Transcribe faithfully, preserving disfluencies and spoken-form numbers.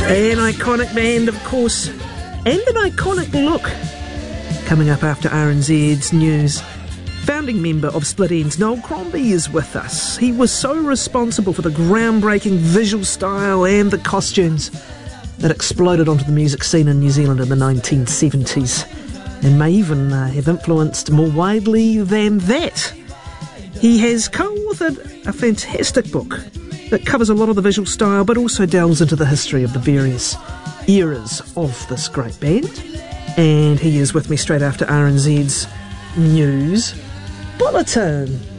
An iconic band, of course, and an iconic look. Coming up after R N Z's news, founding member of Split Enz, Noel Crombie, is with us. He was so responsible for the groundbreaking visual style and the costumes that exploded onto the music scene in New Zealand in the nineteen seventies, and may even uh, have influenced more widely than that. He has co-authored a fantastic book that covers a lot of the visual style, but also delves into the history of the various eras of this great band. And he is with me straight after R N Z's news bulletin.